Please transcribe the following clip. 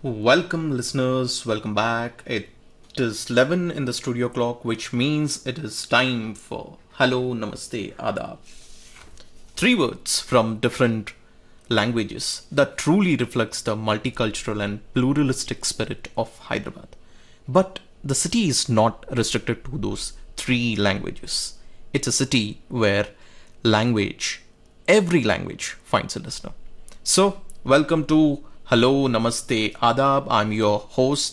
Welcome, listeners. Welcome back. It is 11 in the studio clock, which means it is time for Hello, Namaste, Adab. Three words from different languages that truly reflects the multicultural and pluralistic spirit of Hyderabad. But the city is not restricted to those three languages. It's a city where language, every language, finds a listener. So, welcome to Hello, Namaste, Adab. I'm your host